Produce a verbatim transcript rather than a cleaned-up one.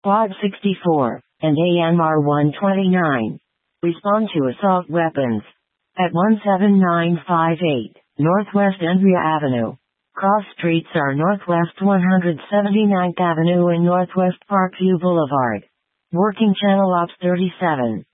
Quad sixty-four, and A M R one twenty-nine. Respond to assault weapons. At one seven nine five eight, Northwest Andrea Avenue. Cross streets are Northwest one hundred seventy-ninth Avenue and Northwest Parkview Boulevard. Working Channel Ops thirty-seven.